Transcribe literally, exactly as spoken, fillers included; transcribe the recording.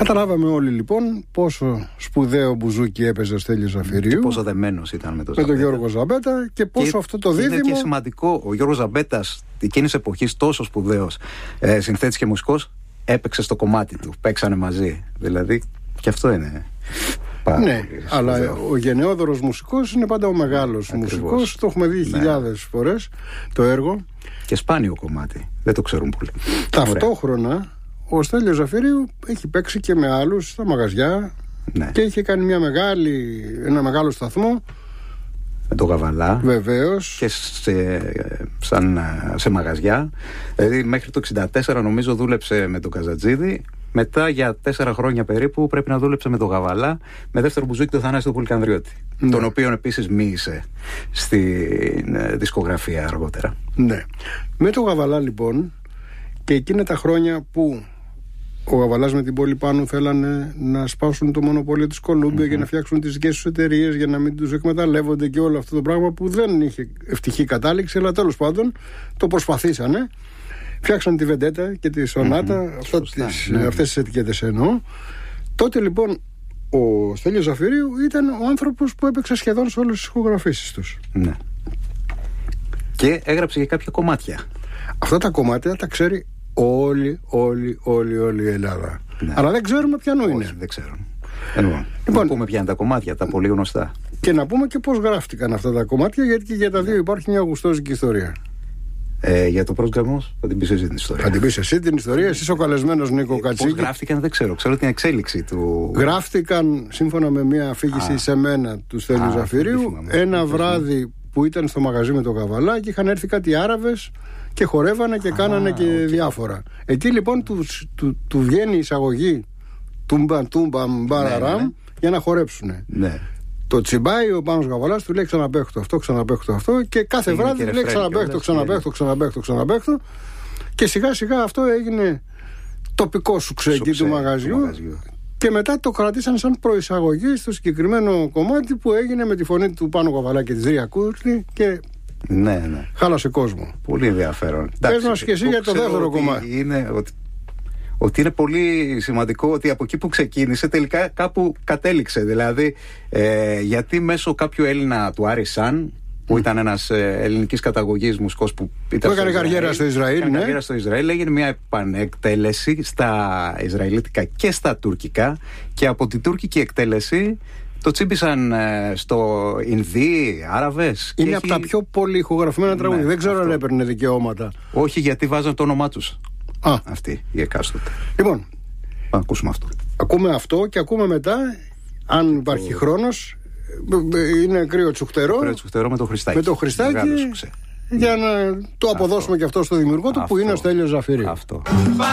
Καταλάβαμε όλοι λοιπόν πόσο σπουδαίο μπουζούκι έπαιζε ο Στέλιος Ζαφυρίου. Και πόσο δεμένος ήταν με τον, με τον Γιώργο Ζαμπέτα και πόσο και αυτό το δίδυμο. Είναι και σημαντικό, ο Γιώργος Ζαμπέτας, εκείνης εποχής τόσο σπουδαίος ε, συνθέτης και μουσικός, έπαιξε στο κομμάτι του. Παίξανε μαζί. Δηλαδή, και αυτό είναι. Ναι, αλλά ο γενναιόδωρος μουσικός είναι πάντα ο μεγάλος μουσικός. Το έχουμε δει ναι. χιλιάδες φορές το έργο. Και σπάνιο κομμάτι. Δεν το ξέρουν πολύ. Ταυτόχρονα ο Στέλιος Ζαφυρίου έχει παίξει και με άλλους στα μαγαζιά ναι. και είχε κάνει μια μεγάλη, ένα μεγάλο σταθμό με τον Γαβαλά. Βεβαίως. Και σε, σαν, σε μαγαζιά. Δηλαδή μέχρι το εξήντα τέσσερα νομίζω δούλεψε με τον Καζατζίδη. Μετά για τέσσερα χρόνια περίπου πρέπει να δούλεψε με τον Γαβαλά, με δεύτερο μπουζούκι το Θανάση του Πολυκανδριώτη. Ναι. Τον οποίο επίσης μοίησε στη δισκογραφία αργότερα. Ναι. Με τον Γαβαλά λοιπόν, και εκείνα τα χρόνια που ο Γαβαλάς με την Πόλη Πάνου θέλανε να σπάσουν το μονοπόλιο της Κολούμπια mm-hmm. για να φτιάξουν τις δικές τους εταιρείες, για να μην τους εκμεταλλεύονται και όλο αυτό το πράγμα που δεν είχε ευτυχή κατάληξη, αλλά τέλος πάντων το προσπαθήσανε. Φτιάξαν τη Βεντέτα και τη Σονάτα, mm-hmm. αυτό τις, ναι. αυτές τις ετικέτες εννοώ. Τότε λοιπόν ο Στέλιος Ζαφυρίου ήταν ο άνθρωπος που έπαιξε σχεδόν σε όλες τις ηχογραφήσεις τους. Ναι. Και έγραψε και κάποια κομμάτια. Αυτά τα κομμάτια τα ξέρει όλη, όλη, όλη, όλη η Ελλάδα. Ναι. Αλλά δεν ξέρουμε ποιανού είναι. Όχι, δεν ξέρουν. Λοιπόν, λοιπόν, να πούμε ποια είναι τα κομμάτια, τα πολύ γνωστά. Και να πούμε και πώς γράφτηκαν αυτά τα κομμάτια, γιατί και για τα δύο υπάρχει μια γουστόζικη ιστορία. Ε, για το πρόσγκαμος θα την πεις εσύ την ιστορία. Θα την πεις εσύ την ιστορία. Εσύ ο καλεσμένος Νίκο Κατσίκη. Πώς γράφτηκαν δεν ξέρω. Ξέρω την εξέλιξη του. Γράφτηκαν σύμφωνα με μια αφήγηση Α. σε μένα του Στέλιου Ζαφυρίου. Ένα βράδυ που ήταν στο μαγαζί με τον Καβαλά και είχαν έρθει κάτι Άραβες και χορεύανε και Α, κάνανε και okay. διάφορα. Εκεί λοιπόν του, του, του βγαίνει η εισαγωγή τούμπα τούμπα μπαραραμ ναι, ναι. για να χορέψουνε. Ναι. Το τσιμπάει ο Πάνος Γαβαλάς, του λέει ξαναπαίχτω αυτό, ξαναπαίχτω αυτό και κάθε είναι βράδυ λέει ξαναπαίχτω, ξαναπαίχτω, ξαναπαίχτω, ξαναπαίχτω και σιγά σιγά αυτό έγινε τοπικό σουξέ εκεί του μαγαζιού, μαγαζιού. Και μετά το κρατήσαν σαν προεισαγωγή στο συγκεκριμένο κομμάτι που έγινε με τη φωνή του Πάνου Γαβαλά και της Ρία Κούρτη και ναι, ναι. χάλασε κόσμο. Πολύ ενδιαφέρον. Πες μας και εσύ για το δεύτερο κομμάτι. Είναι ότι ότι είναι πολύ σημαντικό ότι από εκεί που ξεκίνησε τελικά κάπου κατέληξε. Δηλαδή, ε, γιατί μέσω κάποιου Έλληνα του Άρη Σαν, που mm. ήταν ένας ε, ελληνικής καταγωγής μουσικός που ήταν. Που έκανε καριέρα στο Ισραήλ, έκανε ναι. καριέρα στο Ισραήλ, έγινε μια επανεκτέλεση στα Ισραηλίτικα και στα τουρκικά. Και από την τουρκική εκτέλεση το τσίμπησαν ε, στο Ινδί, Άραβες. Είναι έχει... από τα πιο πολύ ηχογραφημένα τραγούδια. Ναι, δεν ξέρω αυτό. αν έπαιρνε δικαιώματα. Όχι, γιατί βάζαν το όνομά τους. Α. Αυτή η εκάστοτε. Λοιπόν, να ακούσουμε αυτό. Ακούμε αυτό και ακούμε μετά, αν υπάρχει το... χρόνος, είναι κρύο τσουχτερό. Κρύο τσουχτερό με το Χριστάκι. Με το Χριστάκι, για να το αποδώσουμε αυτό. Και αυτό στο δημιουργό του, αυτό. Που είναι ο Στέλιος Ζαφυρίου. Αυτό.